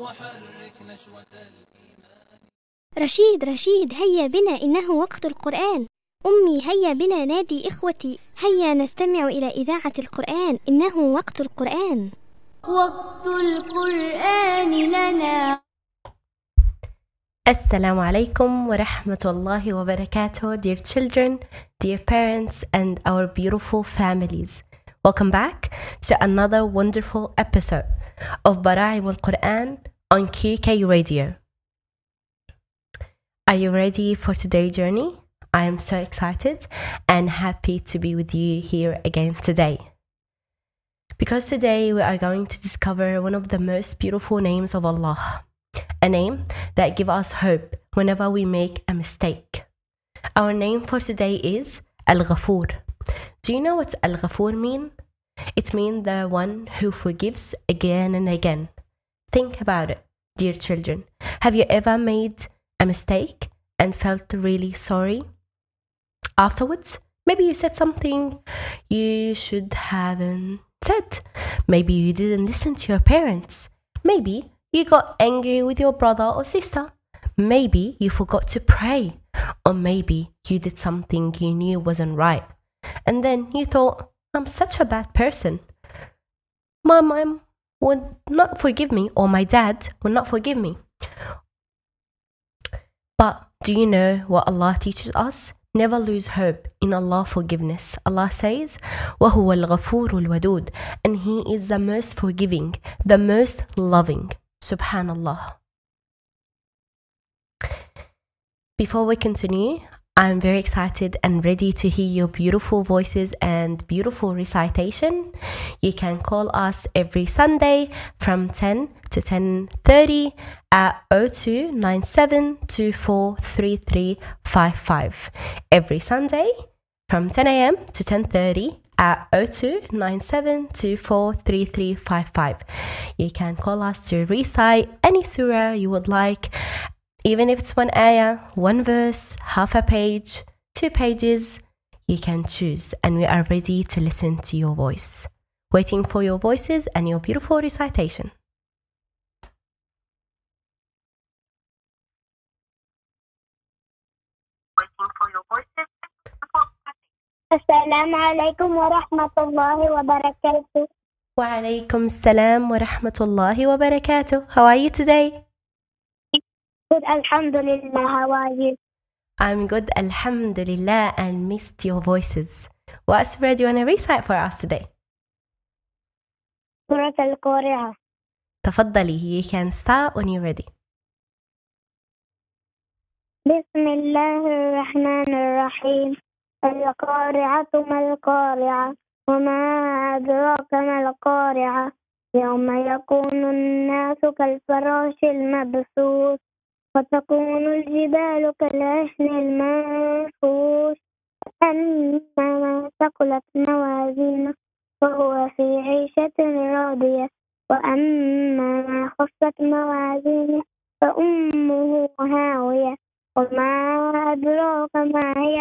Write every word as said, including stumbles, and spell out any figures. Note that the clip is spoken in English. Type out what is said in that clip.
وحرك نشوة الإيمان. رشيد رشيد هيا بنا إنه وقت القرآن. أمي هيا بنا نادي إخوتي، هيا نستمع إلى إذاعة القرآن، إنه وقت القرآن. وقت القرآن لنا. Assalamu alaikum wa rahmatullahi wa barakatuh, dear children, dear parents, and our beautiful families. Welcome back to another wonderful episode of Bara'im al-Quran on Q K Radio. Are you ready for today's journey? I am so excited and happy to be with you here again today. Because today we are going to discover one of the most beautiful names of Allah. A name that gives us hope whenever we make a mistake. Our name for today is Al-Ghafur. Do you know what Al-Ghafur mean? It means the one who forgives again and again. Think about it, dear children. Have you ever made a mistake and felt really sorry afterwards? Maybe you said something you should haven't said. Maybe you didn't listen to your parents. Maybe you got angry with your brother or sister. Maybe you forgot to pray. Or maybe you did something you knew wasn't right. And then you thought, I'm such a bad person. My mom would not forgive me, or my dad would not forgive me. But do you know what Allah teaches us? Never lose hope in Allah's forgiveness. Allah says, وَهُوَ الْغَفُورُ الْوَدُودُ, and He is the most forgiving, the most loving. Subhanallah. Before we continue, I'm very excited and ready to hear your beautiful voices and beautiful recitation. You can call us every Sunday from ten to ten thirty at zero two nine seven two four three three five five. Every Sunday from ten a.m. to ten thirty at zero two nine seven two four three three five five. You can call us to recite any surah you would like, even if it's one ayah, one verse, half a page, two pages. You can choose, and we are ready to listen to your voice. Waiting for your voices and your beautiful recitation. Waiting for your voices. Assalamu alaikum wa rahmatullahi wa barakatuh. Wa alaikum assalam wa rahmatullahi wa barakatuh. How are you today? Good, alhamdulillah. How are you? I'm good, alhamdulillah, and missed your voices. What surah do you want to recite for us today? Surah Al-Qari'ah. تفضلي, you can start when you're ready. Bismillah ar-Rahman ar-Rahim. القارعة ما القارعة وما أدراك ما القارعة يوم يكون الناس كالفراش المبثوث وتكون الجبال كالعهن المنفوش أما ثقلت موازينه فهو في عيشة راضية وأما ما خفت موازينه فأمه هاوية وما أدراك ما هي